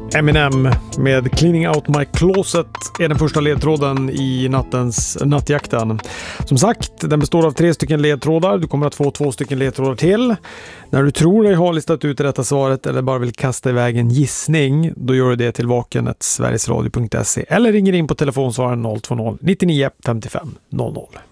Eminem med Cleaning Out My Closet är den första ledtråden i nattjakten. Som sagt, den består av 3 stycken ledtrådar. Du kommer att få 2 stycken ledtrådar till. När du tror dig ha listat ut det rätta svaret eller bara vill kasta iväg en gissning, då gör du det till vaken@sverigesradio.se eller ringer in på telefonsvararen 020 99 55 00.